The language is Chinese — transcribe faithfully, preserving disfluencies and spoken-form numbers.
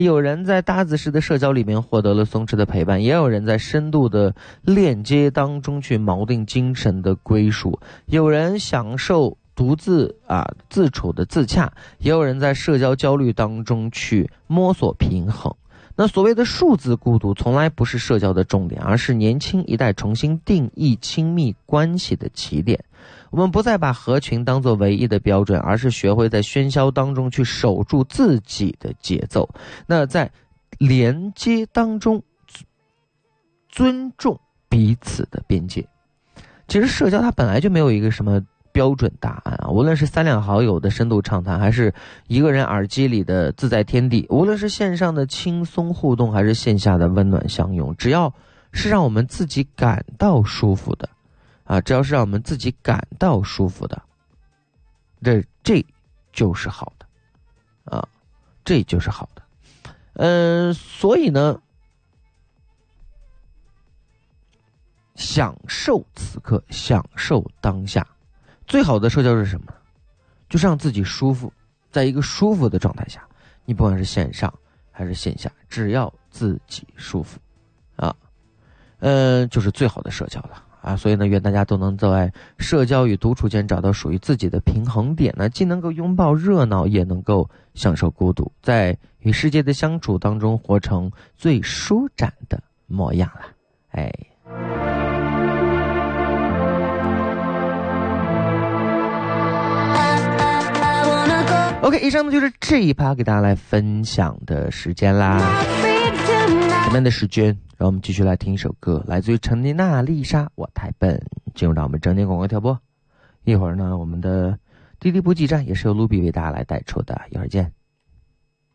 有人在搭子式的社交里面获得了松弛的陪伴，也有人在深度的链接当中去锚定精神的归属，有人享受独自啊自处的自洽，也有人在社交焦虑当中去摸索平衡。那所谓的数字孤独从来不是社交的重点，而是年轻一代重新定义亲密关系的起点。我们不再把合群当作唯一的标准，而是学会在喧嚣当中去守住自己的节奏。那在连接当中尊重彼此的边界。其实社交它本来就没有一个什么标准答案啊，无论是三两好友的深度畅谈，还是一个人耳机里的自在天地，无论是线上的轻松互动，还是线下的温暖相拥，只要是让我们自己感到舒服的啊，只要是让我们自己感到舒服的，这这就是好的啊，这就是好的。嗯、呃，所以呢，享受此刻，享受当下。最好的社交是什么呢？就是让自己舒服，在一个舒服的状态下，你不管是线上还是线下，只要自己舒服啊，嗯、呃，就是最好的社交了啊。所以呢，愿大家都能在社交与独处间找到属于自己的平衡点呢，既能够拥抱热闹，也能够享受孤独，在与世界的相处当中活成最舒展的模样了。哎。OK， 以上呢就是这一趴给大家来分享的时间啦。前面的时间，让我们继续来听一首歌，来自于陈妮娜、丽莎，我太笨。进入到我们整点广告跳播，一会儿呢，我们的滴滴补给站也是由卢比为大家来带出的，一会儿见。